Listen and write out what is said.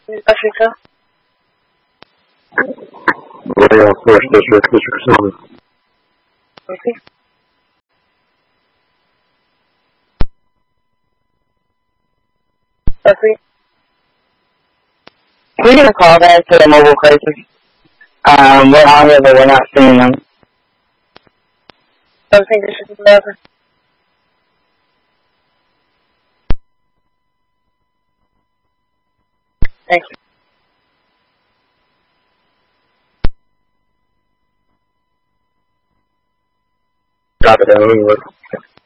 Africa. Royal First District, District 7. Okay. Okay. We're going to call back to the mobile crisis. We're on here, but we're not seeing them. Something District 11. Thank you. Copy that.